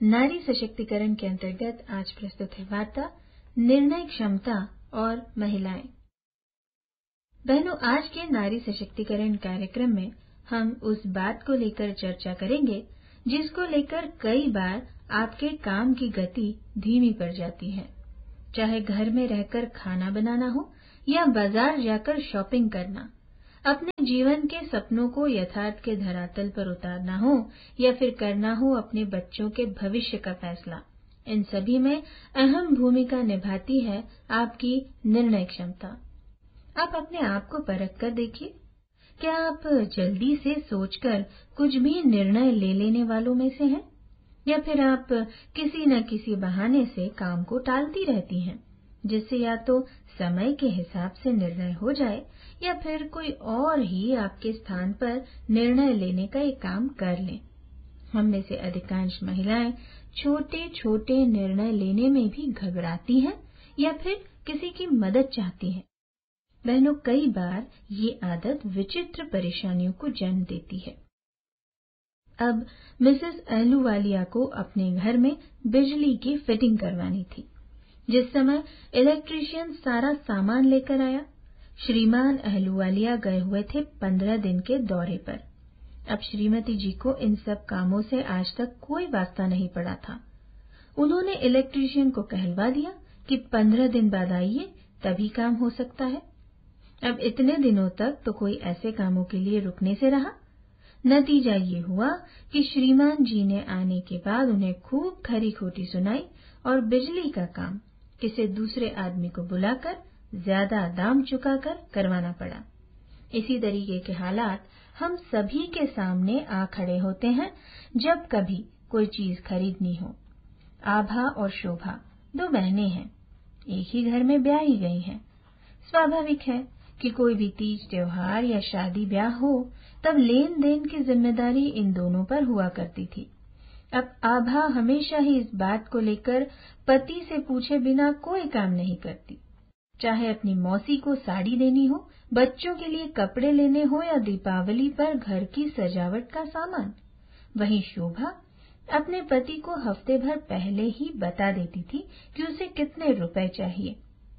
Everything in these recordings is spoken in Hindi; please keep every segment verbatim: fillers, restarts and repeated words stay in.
नारी सशक्तिकरण के अंतर्गत आज प्रस्तुत है वार्ता निर्णय क्षमता और महिलाएं। बहनों, आज के नारी सशक्तिकरण कार्यक्रम में हम उस बात को लेकर चर्चा करेंगे जिसको लेकर कई बार आपके काम की गति धीमी पड़ जाती है। चाहे घर में रहकर खाना बनाना हो या बाजार जाकर शॉपिंग करना, अपने जीवन के सपनों को यथार्थ के धरातल पर उतारना हो या फिर करना हो अपने बच्चों के भविष्य का फैसला, इन सभी में अहम भूमिका निभाती है आपकी निर्णय क्षमता। आप अपने आप को परख कर देखिए, क्या आप जल्दी से सोचकर कुछ भी निर्णय ले लेने वालों में से हैं, या फिर आप किसी न किसी बहाने से काम को टालती रहती हैं, जिससे या तो समय के हिसाब से निर्णय हो जाए या फिर कोई और ही आपके स्थान पर निर्णय लेने का एक काम कर ले। हम में से अधिकांश महिलाएं छोटे छोटे निर्णय लेने में भी घबराती हैं या फिर किसी की मदद चाहती हैं। बहनों, कई बार ये आदत विचित्र परेशानियों को जन्म देती है। अब मिसेस अहलूवालिया को अपने घर में बिजली की फिटिंग करवानी थी। जिस समय इलेक्ट्रीशियन सारा सामान लेकर आया, श्रीमान अहलूवालिया गए हुए थे पंद्रह दिन के दौरे पर। अब श्रीमती जी को इन सब कामों से आज तक कोई वास्ता नहीं पड़ा था। उन्होंने इलेक्ट्रीशियन को कहलवा दिया कि पंद्रह दिन बाद आइए, तभी काम हो सकता है। अब इतने दिनों तक तो कोई ऐसे कामों के लिए रुकने से रहा। नतीजा ये हुआ कि श्रीमान जी ने आने के बाद उन्हें खूब खरी खोटी सुनाई और बिजली का काम किसी दूसरे आदमी को बुलाकर ज्यादा दाम चुकाकर करवाना पड़ा। इसी तरीके के हालात हम सभी के सामने आ खड़े होते हैं जब कभी कोई चीज खरीदनी हो। आभा और शोभा दो बहनें हैं, एक ही घर में ब्याही गई हैं। स्वाभाविक है कि कोई भी तीज त्योहार या शादी ब्याह हो तब लेन देन की जिम्मेदारी इन दोनों पर हुआ करती थी। अब आभा हमेशा ही इस बात को लेकर पति से पूछे बिना कोई काम नहीं करती, चाहे अपनी मौसी को साड़ी देनी हो, बच्चों के लिए कपड़े लेने हो या दीपावली पर घर की सजावट का सामान। वहीं शोभा अपने पति को हफ्ते भर पहले ही बता देती थी कि उसे कितने रुपए चाहिए,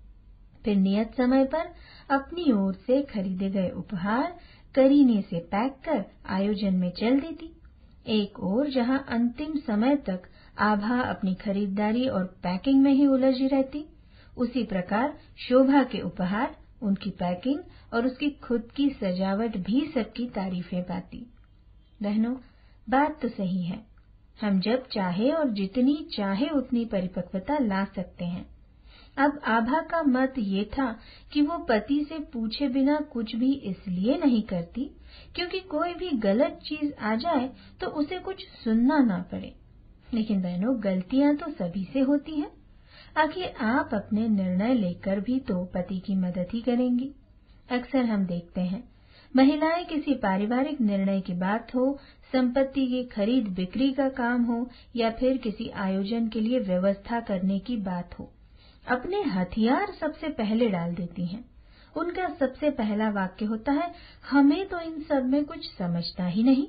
फिर नियत समय पर अपनी ओर से खरीदे गए उपहार करीने से पैक कर आयोजन में चल देती। एक ओर जहां अंतिम समय तक आभा अपनी खरीदारी और पैकिंग में ही उलझी रहती, उसी प्रकार शोभा के उपहार, उनकी पैकिंग और उसकी खुद की सजावट भी सबकी तारीफें पाती। बहनों, बात तो सही है, हम जब चाहे और जितनी चाहे उतनी परिपक्वता ला सकते हैं। अब आभा का मत ये था कि वो पति से पूछे बिना कुछ भी इसलिए नहीं करती क्योंकि कोई भी गलत चीज आ जाए तो उसे कुछ सुनना ना पड़े। लेकिन बहनों, गलतियां तो सभी से होती हैं। आखिर आप अपने निर्णय लेकर भी तो पति की मदद ही करेंगी। अक्सर हम देखते हैं महिलाएं किसी पारिवारिक निर्णय की बात हो, संपत्ति की खरीद बिक्री का काम हो या फिर किसी आयोजन के लिए व्यवस्था करने की बात हो, अपने हथियार सबसे पहले डाल देती हैं। उनका सबसे पहला वाक्य होता है, हमें तो इन सब में कुछ समझता ही नहीं।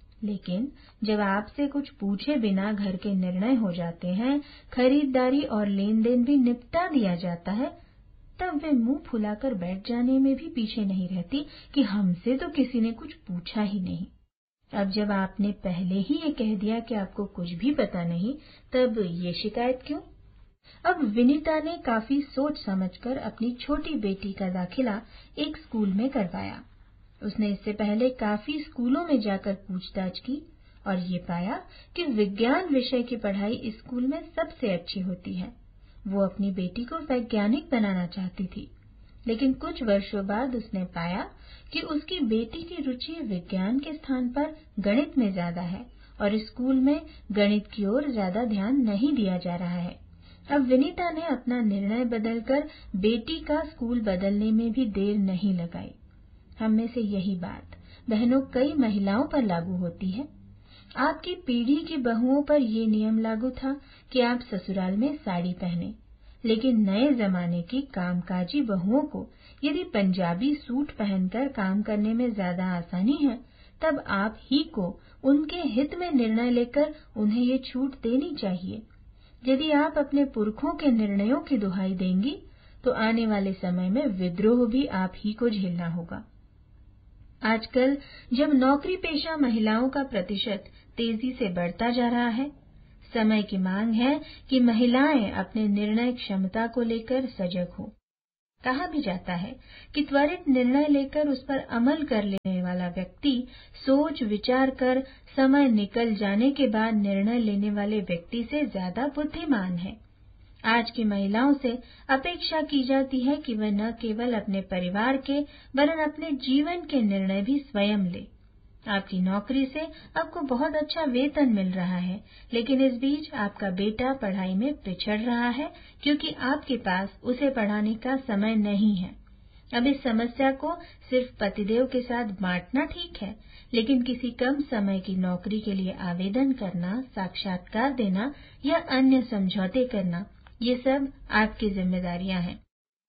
लेकिन जब आपसे कुछ पूछे बिना घर के निर्णय हो जाते हैं, खरीदारी और लेन देन भी निपटा दिया जाता है, तब वे मुंह फुलाकर बैठ जाने में भी पीछे नहीं रहती कि हमसे तो किसी ने कुछ पूछा ही नहीं। अब जब आपने पहले ही ये कह दिया कि आपको कुछ भी पता नहीं, तब ये शिकायत क्यों? अब विनीता ने काफी सोच समझकर अपनी छोटी बेटी का दाखिला एक स्कूल में करवाया। उसने इससे पहले काफी स्कूलों में जाकर पूछताछ की और ये पाया कि विज्ञान विषय की पढ़ाई इस स्कूल में सबसे अच्छी होती है। वो अपनी बेटी को वैज्ञानिक बनाना चाहती थी, लेकिन कुछ वर्षों बाद उसने पाया कि उसकी बेटी की रुचि विज्ञान के स्थान पर गणित में ज्यादा है और स्कूल में गणित की ओर ज्यादा ध्यान नहीं दिया जा रहा है। अब विनीता ने अपना निर्णय बदलकर बेटी का स्कूल बदलने में भी देर नहीं लगाई। हम में से यही बात बहनों कई महिलाओं पर लागू होती है। आपकी पीढ़ी की बहुओं पर ये नियम लागू था कि आप ससुराल में साड़ी पहने, लेकिन नए जमाने की कामकाजी बहुओं को यदि पंजाबी सूट पहनकर काम करने में ज्यादा आसानी है, तब आप ही को उनके हित में निर्णय लेकर उन्हें ये छूट देनी चाहिए। यदि आप अपने पुरखों के निर्णयों की दुहाई देंगी तो आने वाले समय में विद्रोह भी आप ही को झेलना होगा। आजकल जब नौकरी पेशा महिलाओं का प्रतिशत तेजी से बढ़ता जा रहा है, समय की मांग है कि महिलाएं अपने निर्णय क्षमता को लेकर सजग हों। कहा भी जाता है कि त्वरित निर्णय लेकर उस पर अमल कर लेने वाला व्यक्ति सोच विचार कर समय निकल जाने के बाद निर्णय लेने वाले व्यक्ति से ज्यादा बुद्धिमान है। आज की महिलाओं से अपेक्षा की जाती है कि वह न केवल अपने परिवार के वरन अपने जीवन के निर्णय भी स्वयं ले। आपकी नौकरी से आपको बहुत अच्छा वेतन मिल रहा है, लेकिन इस बीच आपका बेटा पढ़ाई में पिछड़ रहा है क्योंकि आपके पास उसे पढ़ाने का समय नहीं है। अब इस समस्या को सिर्फ पतिदेव के साथ बांटना ठीक है, लेकिन किसी कम समय की नौकरी के लिए आवेदन करना, साक्षात्कार देना या अन्य समझौते करना, ये सब आपकी जिम्मेदारियां हैं।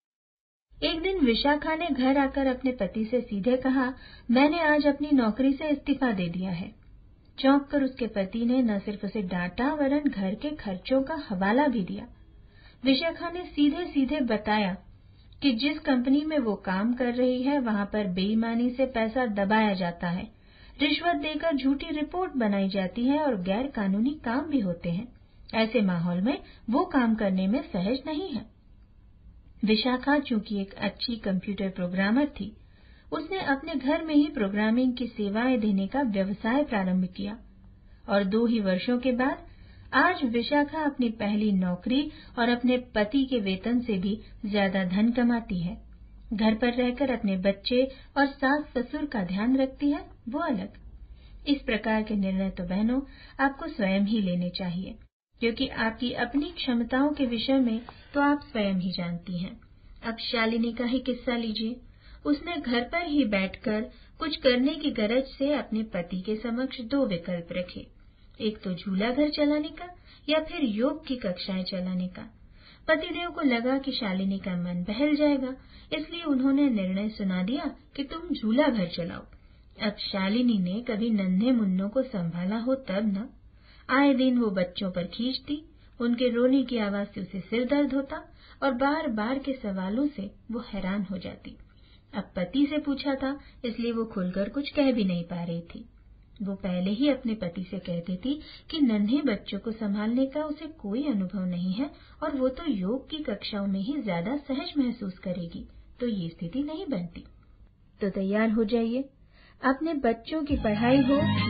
एक दिन विशाखा ने घर आकर अपने पति से सीधे कहा, मैंने आज अपनी नौकरी से इस्तीफा दे दिया है। चौंक कर उसके पति ने न सिर्फ उसे डांटा वरन घर के खर्चों का हवाला भी दिया। विशाखा ने सीधे सीधे बताया कि जिस कंपनी में वो काम कर रही है वहां पर बेईमानी से पैसा दबाया जाता है, रिश्वत देकर झूठी रिपोर्ट बनाई जाती है और गैर कानूनी काम भी होते हैं। ऐसे माहौल में वो काम करने में सहज नहीं है। विशाखा चूंकि एक अच्छी कंप्यूटर प्रोग्रामर थी, उसने अपने घर में ही प्रोग्रामिंग की सेवाएं देने का व्यवसाय प्रारंभ किया और दो ही वर्षों के बाद आज विशाखा अपनी पहली नौकरी और अपने पति के वेतन से भी ज्यादा धन कमाती है। घर पर रहकर अपने बच्चे और सास ससुर का ध्यान रखती है, वो अलग। इस प्रकार के निर्णय तो बहनों आपको स्वयं ही लेने चाहिए, क्योंकि आपकी अपनी क्षमताओं के विषय में तो आप स्वयं ही जानती हैं। अब शालिनी का ही किस्सा लीजिए। उसने घर पर ही बैठकर कुछ करने की गरज से अपने पति के समक्ष दो विकल्प रखे, एक तो झूला घर चलाने का या फिर योग की कक्षाएं चलाने का। पतिदेव को लगा कि शालिनी का मन बहल जाएगा, इसलिए उन्होंने निर्णय सुना दिया कि तुम झूला घर चलाओ। अब शालिनी ने कभी नन्हे मुन्नों को संभाला हो तब न, आए दिन वो बच्चों पर खींचती, उनके रोने की आवाज से उसे सिर दर्द होता और बार बार के सवालों से वो हैरान हो जाती। अब पति से पूछा था, इसलिए वो खुलकर कुछ कह भी नहीं पा रही थी। वो पहले ही अपने पति से कहती थी कि नन्हे बच्चों को संभालने का उसे कोई अनुभव नहीं है और वो तो योग की कक्षाओं में ही ज्यादा सहज महसूस करेगी, तो ये स्थिति नहीं बनती। तो तैयार हो जाइए, अपने बच्चों की पढ़ाई हो